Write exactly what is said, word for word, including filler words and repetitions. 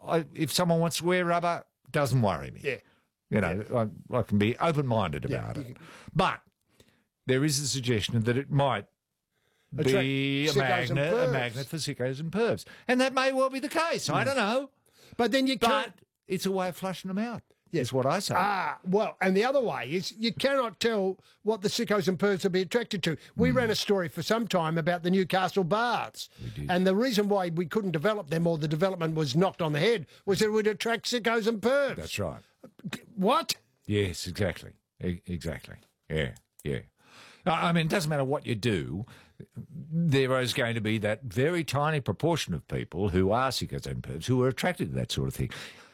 I, if someone wants to wear rubber, doesn't worry me. Yeah. You know, yeah. I, I can be open-minded about yeah. it. But there is a suggestion that it might be a magnet, a magnet for sickos and pervs. And that may well be the case. Mm. I don't know. But then you can't... But it's a way of flushing them out. Yeah. Is what I say. Ah, well, and the other way is you cannot tell what the sickos and pervs will be attracted to. We mm. ran a story for some time about the Newcastle baths. We did. And the reason why we couldn't develop them, or the development was knocked on the head, was that it would attract sickos and pervs. That's right. What? Yes, exactly. E- exactly. Yeah, yeah. I mean, it doesn't matter what you do. There is going to be that very tiny proportion of people who are sickos and pervs who are attracted to that sort of thing.